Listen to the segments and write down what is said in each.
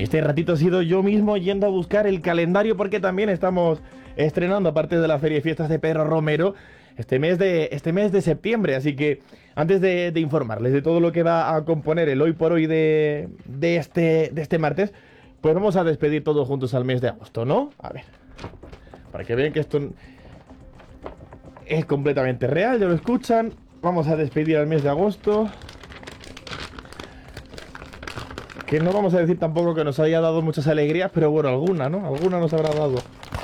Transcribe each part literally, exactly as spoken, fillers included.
y este ratito he sido yo mismo yendo a buscar el calendario porque también estamos estrenando, aparte de la Feria de Fiestas de Pedro Romero, este mes de, este mes de septiembre. Así que antes de, de informarles de todo lo que va a componer el hoy por hoy de, de, este, de este martes, pues vamos a despedir todos juntos al mes de agosto, ¿no? A ver, para que vean que esto es completamente real, ya lo escuchan. Vamos a despedir al mes de agosto. Que no vamos a decir tampoco que nos haya dado muchas alegrías, pero bueno, alguna, ¿no? Alguna nos habrá dado.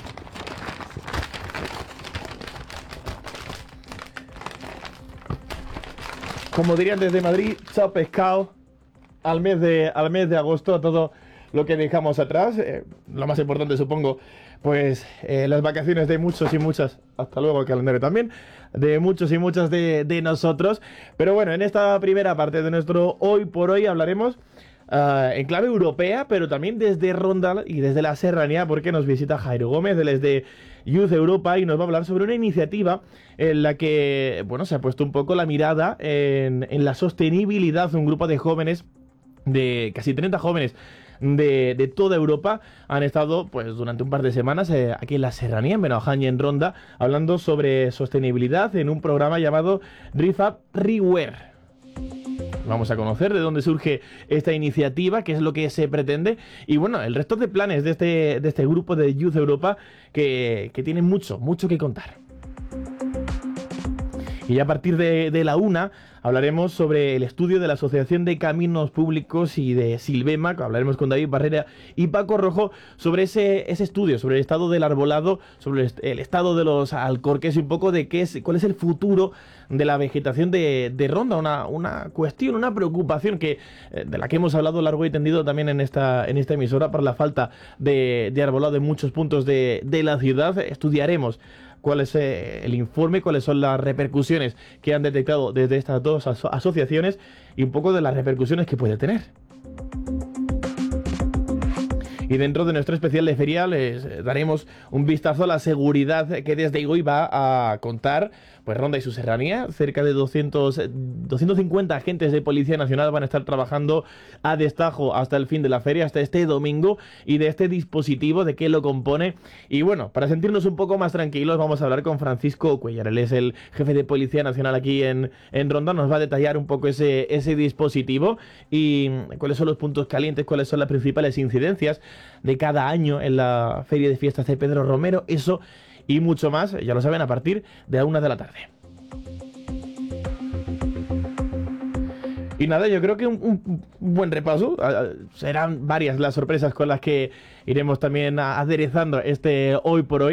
Como dirían desde Madrid, chao pescado al mes de, al mes de agosto, a todo lo que dejamos atrás. Eh, lo más importante, supongo, pues eh, las vacaciones de muchos y muchas, hasta luego el calendario también, de muchos y muchas de, de nosotros. Pero bueno, en esta primera parte de nuestro Hoy por Hoy hablaremos Uh, en clave europea, pero también desde Ronda y desde la Serranía, porque nos visita Jairo Gómez, él es de Youth Europa y nos va a hablar sobre una iniciativa en la que, bueno, se ha puesto un poco la mirada en, en la sostenibilidad. Un grupo de jóvenes, de casi treinta jóvenes de, de toda Europa, han estado pues durante un par de semanas eh, aquí en la Serranía, en Benaoján y en Ronda, hablando sobre sostenibilidad en un programa llamado Refab Reware. Vamos a conocer de dónde surge esta iniciativa, qué es lo que se pretende y bueno, el resto de planes de este, de este grupo de Youth Europa que, que tienen mucho, mucho que contar. Y a partir de, de la una hablaremos sobre el estudio de la Asociación de Caminos Públicos y de Silvema. Hablaremos con David Barrera y Paco Rojo sobre ese, ese estudio, sobre el estado del arbolado, sobre el, el estado de los alcorques y un poco de qué es, cuál es el futuro de la vegetación de, de Ronda. Una, una cuestión, una preocupación que, de la que hemos hablado largo y tendido también en esta, en esta emisora por la falta de, de arbolado en muchos puntos de, de la ciudad. Estudiaremos cuál es eh, el informe, cuáles son las repercusiones que han detectado desde estas dos aso- asociaciones y un poco de las repercusiones que puede tener. Y dentro de nuestro especial de feria les daremos un vistazo a la seguridad que desde hoy va a contar pues Ronda y su serranía. Cerca de doscientos, doscientos cincuenta agentes de Policía Nacional van a estar trabajando a destajo hasta el fin de la feria, hasta este domingo, y de este dispositivo, de qué lo compone. Y bueno, para sentirnos un poco más tranquilos vamos a hablar con Francisco Cuellar. Él es el jefe de Policía Nacional aquí en, en Ronda. Nos va a detallar un poco ese, ese dispositivo y cuáles son los puntos calientes, cuáles son las principales incidencias de cada año en la Feria de Fiestas de Pedro Romero. Eso y mucho más, ya lo saben, a partir de la una de la tarde. Y nada, yo creo que un, un buen repaso. Serán varias las sorpresas con las que iremos también aderezando este Hoy por Hoy.